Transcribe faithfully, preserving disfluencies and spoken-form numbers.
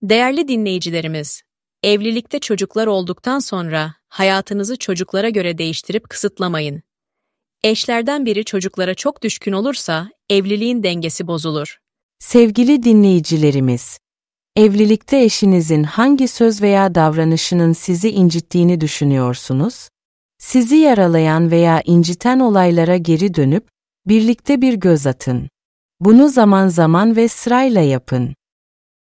Değerli dinleyicilerimiz, evlilikte çocuklar olduktan sonra hayatınızı çocuklara göre değiştirip kısıtlamayın. Eşlerden biri çocuklara çok düşkün olursa evliliğin dengesi bozulur. Sevgili dinleyicilerimiz, evlilikte eşinizin hangi söz veya davranışının sizi incittiğini düşünüyorsunuz? Sizi yaralayan veya inciten olaylara geri dönüp birlikte bir göz atın. Bunu zaman zaman ve sırayla yapın.